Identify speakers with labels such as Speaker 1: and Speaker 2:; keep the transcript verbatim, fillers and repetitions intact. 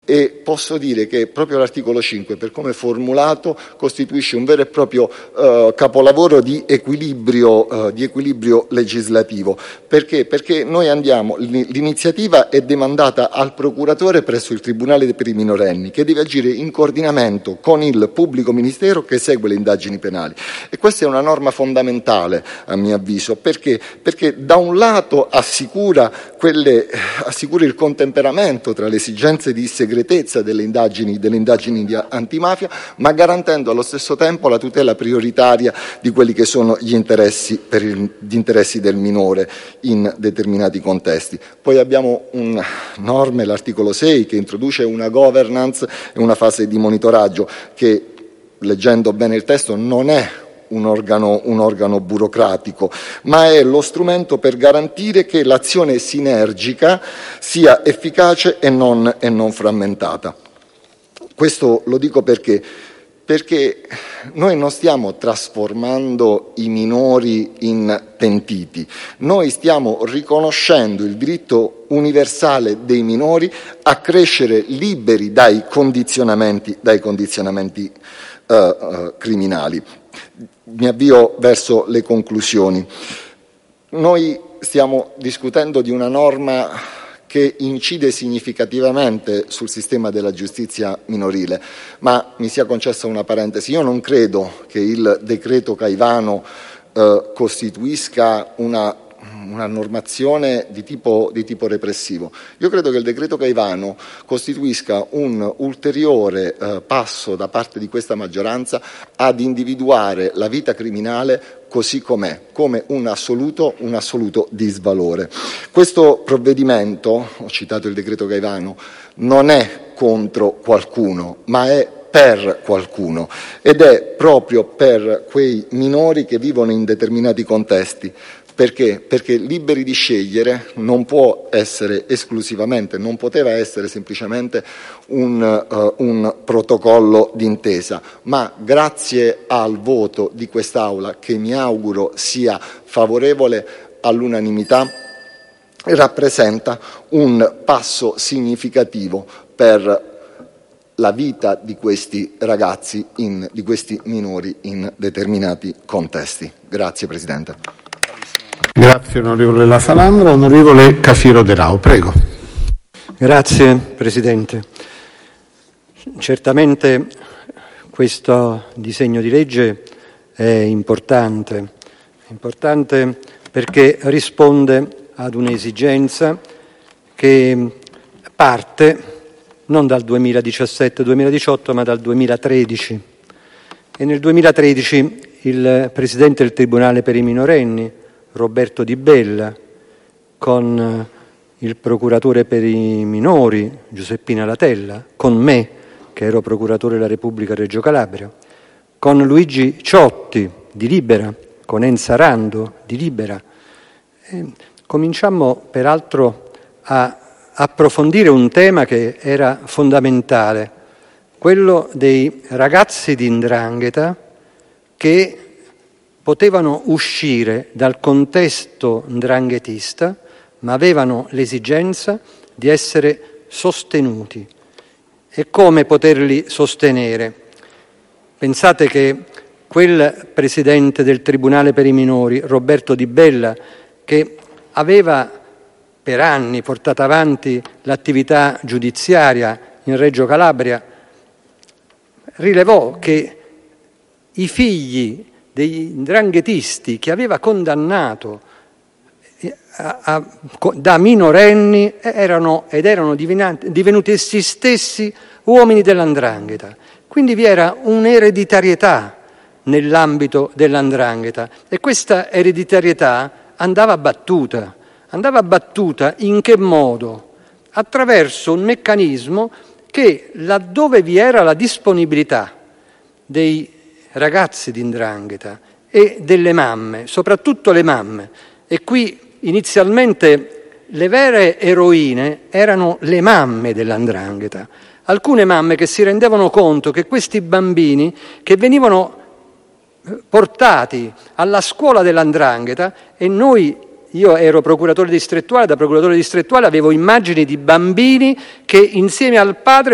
Speaker 1: E posso dire che proprio l'articolo cinque, per come è formulato, costituisce un vero e proprio eh, capolavoro di equilibrio, eh, di equilibrio legislativo. Perché? Perché noi andiamo, l'iniziativa è demandata al procuratore presso il Tribunale per i minorenni, che deve agire in coordinamento con il pubblico ministero che segue le indagini penali. E questa è una norma fondamentale, a mio avviso. Perché? Perché da un lato assicura, quelle, assicura il contemperamento tra le esigenze di segretezza delle indagini, delle indagini di antimafia, ma garantendo allo stesso tempo la tutela prioritaria di quelli che sono gli interessi, per il, gli interessi del minore in determinati contesti. Poi abbiamo un norme, l'articolo sei, che introduce una governance e una fase di monitoraggio che, leggendo bene il testo, non è Un organo, un organo burocratico, ma è lo strumento per garantire che l'azione sinergica sia efficace e non, e non frammentata. Questo lo dico perché, perché noi non stiamo trasformando i minori in pentiti, noi stiamo riconoscendo il diritto universale dei minori a crescere liberi dai condizionamenti, dai condizionamenti uh, uh, criminali. Mi avvio verso le conclusioni. Noi stiamo discutendo di una norma che incide significativamente sul sistema della giustizia minorile, ma mi sia concessa una parentesi. Io non credo che il decreto Caivano eh, costituisca una una normazione di tipo, di tipo repressivo. Io credo che il decreto Caivano costituisca un ulteriore eh, passo da parte di questa maggioranza ad individuare la vita criminale così com'è, come un assoluto, un assoluto disvalore. Questo provvedimento, ho citato il decreto Caivano, non è contro qualcuno, ma è per qualcuno, ed è proprio per quei minori che vivono in determinati contesti. Perché? Perché liberi di scegliere non può essere esclusivamente, non poteva essere semplicemente un, uh, un protocollo d'intesa, ma grazie al voto di quest'Aula, che mi auguro sia favorevole all'unanimità, rappresenta un passo significativo per la vita di questi ragazzi, in, di questi minori in determinati contesti. Grazie Presidente.
Speaker 2: Grazie onorevole La Salandra. Onorevole Cafiero De Rao, prego.
Speaker 3: Grazie Presidente. Certamente questo disegno di legge è importante, è importante perché risponde ad un'esigenza che parte non dal duemiladiciassette duemiladiciotto ma dal duemilatredici, e nel duemilatredici il Presidente del Tribunale per i minorenni, Roberto Di Bella, con il procuratore per i minori, Giuseppina Latella, con me, che ero procuratore della Repubblica a Reggio Calabria, con Luigi Ciotti di Libera, con Enza Rando di Libera. E cominciammo peraltro a approfondire un tema che era fondamentale, quello dei ragazzi di 'ndrangheta che potevano uscire dal contesto 'ndranghetista, ma avevano l'esigenza di essere sostenuti. E come poterli sostenere? Pensate che quel Presidente del Tribunale per i minori, Roberto Di Bella, che aveva per anni portato avanti l'attività giudiziaria in Reggio Calabria, rilevò che i figli degli 'ndranghetisti che aveva condannato a, a, da minorenni erano ed erano divenuti essi stessi uomini della 'ndrangheta. Quindi vi era un'ereditarietà nell'ambito della 'ndrangheta, e questa ereditarietà andava battuta. Andava battuta in che modo? Attraverso un meccanismo che, laddove vi era la disponibilità dei ragazzi di 'ndrangheta e delle mamme, soprattutto le mamme, e qui inizialmente le vere eroine erano le mamme della 'ndrangheta, alcune mamme che si rendevano conto che questi bambini che venivano portati alla scuola della 'ndrangheta, e noi, io ero procuratore distrettuale, da procuratore distrettuale avevo immagini di bambini che insieme al padre